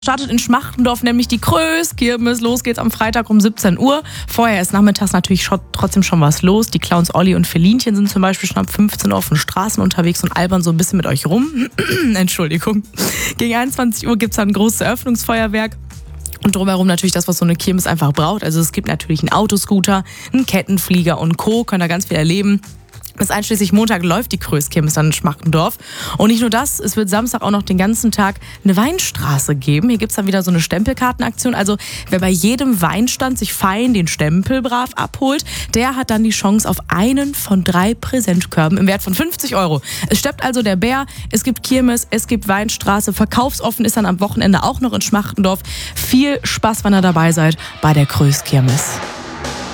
Startet in Schmachtendorf nämlich die Kröskirmes. Los geht's am Freitag um 17 Uhr. Vorher ist nachmittags natürlich trotzdem schon was los. Die Clowns Olli und Felinchen sind zum Beispiel schon ab 15 Uhr auf den Straßen unterwegs und albern so ein bisschen mit euch rum. Entschuldigung. Gegen 21 Uhr gibt's dann ein großes Eröffnungsfeuerwerk. Und drumherum natürlich das, was so eine Kirmes einfach braucht. Also es gibt natürlich einen Autoscooter, einen Kettenflieger und Co. Könnt ihr ganz viel erleben. Bis einschließlich Montag läuft die Kröskirmes dann in Schmachtendorf. Und nicht nur das, es wird Samstag auch noch den ganzen Tag eine Weinstraße geben. Hier gibt's dann wieder so eine Stempelkartenaktion. Also wer bei jedem Weinstand sich fein den Stempel brav abholt, der hat dann die Chance auf einen von 3 Präsentkörben im Wert von 50 Euro. Es steppt also der Bär, es gibt Kirmes, es gibt Weinstraße. Verkaufsoffen ist dann am Wochenende auch noch in Schmachtendorf. Viel Spaß, wenn ihr dabei seid bei der Kröskirmes.